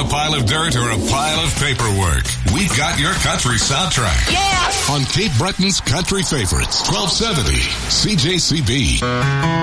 pile of dirt or a pile of paperwork, we've got your country soundtrack. Yeah! On Cape Breton's Country Favorites, 1270 CJCB.